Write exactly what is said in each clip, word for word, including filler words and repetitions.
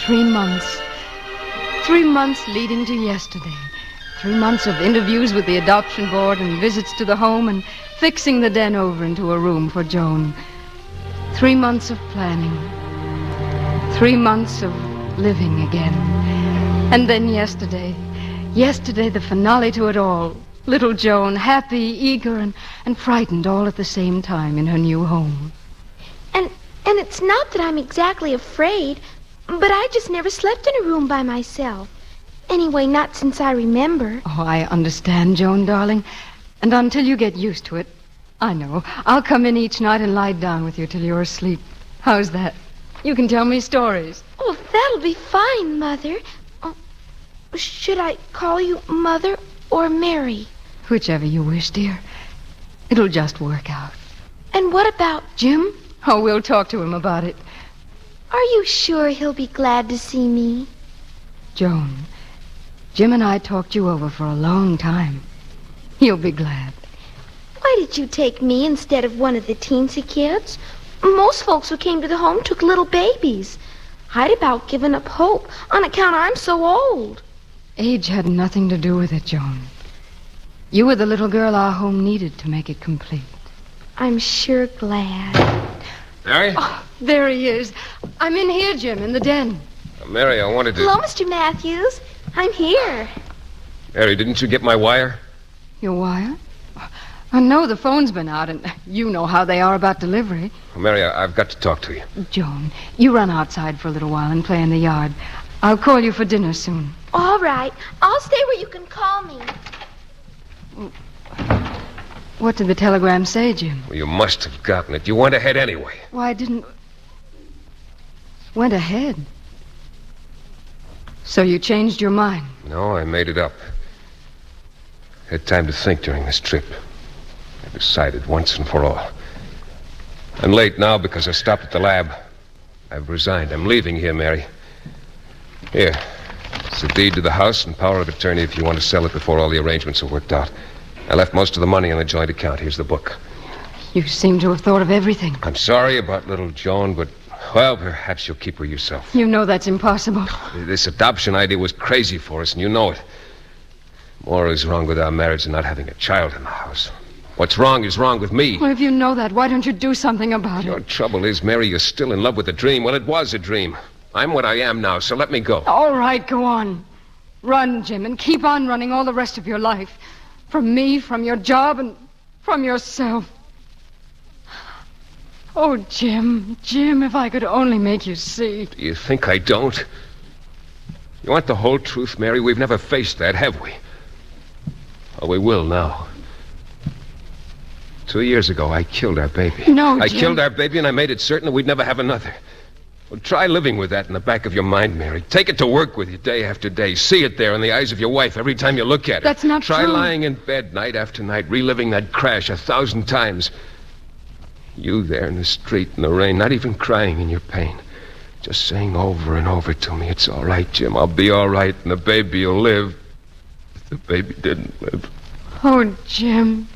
Three months. Three months leading to yesterday. Three months of interviews with the adoption board and visits to the home and fixing the den over into a room for Joan. Three months of planning. Three months of living again. And then yesterday. Yesterday, the finale to it all. Little Joan, happy, eager, and, and frightened all at the same time in her new home. And and it's not that I'm exactly afraid, but I just never slept in a room by myself. Anyway, not since I remember. Oh, I understand, Joan, darling. And until you get used to it, I know. I'll come in each night and lie down with you till you're asleep. How's that? You can tell me stories. Oh, that'll be fine, Mother. Oh, should I call you Mother or Mary? Whichever you wish, dear. It'll just work out. And what about Jim? Oh, we'll talk to him about it. Are you sure he'll be glad to see me? Joan, Jim and I talked you over for a long time. He'll be glad. Why did you take me instead of one of the teensy kids? Most folks who came to the home took little babies. I'd about given up hope on account I'm so old. Age had nothing to do with it, Joan. You were the little girl our home needed to make it complete. I'm sure glad. Mary? Oh, there he is. I'm in here, Jim, in the den. Uh, Mary, I wanted to... Hello, Mister Matthews. I'm here. Mary, didn't you get my wire? Your wire? I know the phone's been out, and you know how they are about delivery. Well, Mary, I- I've got to talk to you. Joan, you run outside for a little while and play in the yard. I'll call you for dinner soon. All right. I'll stay where you can call me. What did the telegram say, Jim? Well, you must have gotten it. You went ahead anyway. Why, I didn't... Went ahead. So you changed your mind? No, I made it up. Had time to think during this trip. I decided once and for all. I'm late now because I stopped at the lab. I've resigned. I'm leaving here, Mary. Here. It's the deed to the house and power of attorney if you want to sell it before all the arrangements are worked out. I left most of the money in the joint account. Here's the book. You seem to have thought of everything. I'm sorry about little Joan, but, well, perhaps you'll keep her yourself. You know that's impossible. This adoption idea was crazy for us, and you know it. More is wrong with our marriage than not having a child in the house. What's wrong is wrong with me. Well, if you know that, why don't you do something about Your it? trouble is, Mary, you're still in love with a dream. Well, it was a dream. I'm what I am now, so let me go. All right, go on. Run, Jim, and keep on running all the rest of your life. From me, from your job, and from yourself. Oh, Jim, Jim, if I could only make you see. Do you think I don't? You want the whole truth, Mary? We've never faced that, have we? Oh, we will now. Two years ago, I killed our baby. No, I Jim. killed our baby, and I made it certain that we'd never have another. Well, try living with that in the back of your mind, Mary. Take it to work with you day after day. See it there in the eyes of your wife every time you look at her. That's not Try true. lying in bed night after night, reliving that crash a thousand times. You there in the street in the rain, not even crying in your pain. Just saying over and over to me, it's all right, Jim. I'll be all right, and the baby will live. The baby didn't live. Oh, Jim.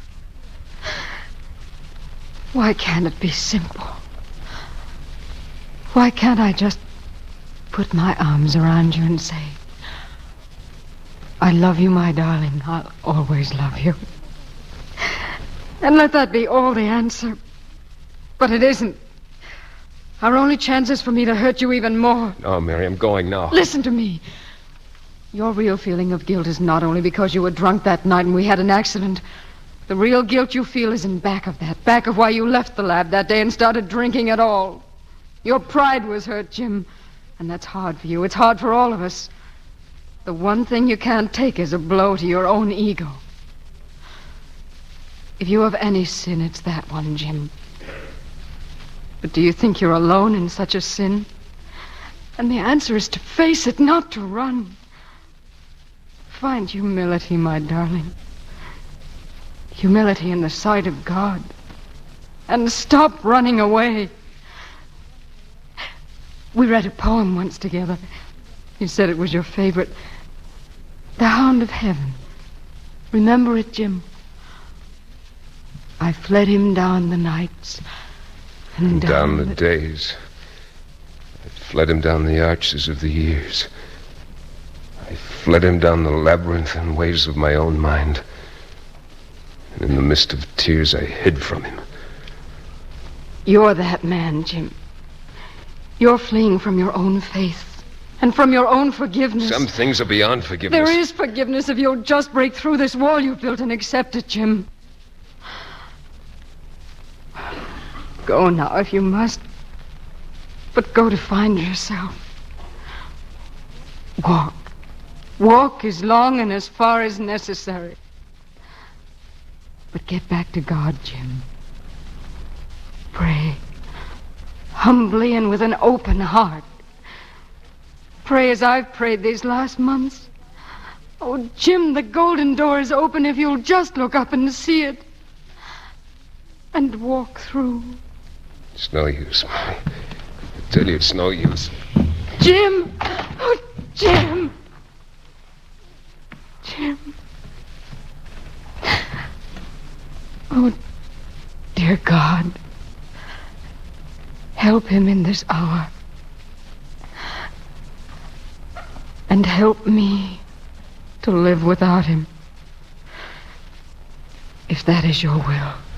Why can't it be simple? Why can't I just put my arms around you and say, I love you, my darling. I'll always love you. And let that be all the answer. But it isn't. Our only chance is for me to hurt you even more. No, Mary, I'm going now. Listen to me. Your real feeling of guilt is not only because you were drunk that night and we had an accident. The real guilt you feel is in back of that, back of why you left the lab that day and started drinking at all. Your pride was hurt, Jim, and that's hard for you. It's hard for all of us. The one thing you can't take is a blow to your own ego. If you have any sin, it's that one, Jim. But do you think you're alone in such a sin? And the answer is to face it, not to run. Find humility, my darling. Humility in the sight of God. And stop running away. We read a poem once together. You said it was your favorite. The Hound of Heaven. Remember it, Jim? I fled him down the nights and Down down, the days. I fled him down the arches of the years. I fled him down the labyrinthine ways of my own mind. And in the mist of tears, I hid from him. You're that man, Jim. You're fleeing from your own faith and from your own forgiveness. Some things are beyond forgiveness. There is forgiveness if you'll just break through this wall you've built and accept it, Jim. Go now if you must. But go to find yourself. Walk. Walk as long and as far as necessary. But get back to God, Jim. Pray. Humbly and with an open heart. Pray as I've prayed these last months. Oh, Jim, the golden door is open if you'll just look up and see it. And walk through. It's no use, Molly. I tell you, it's no use. Jim! Oh, Jim! Jim. Oh, dear God. Help him in this hour. And help me to live without him. If that is your will.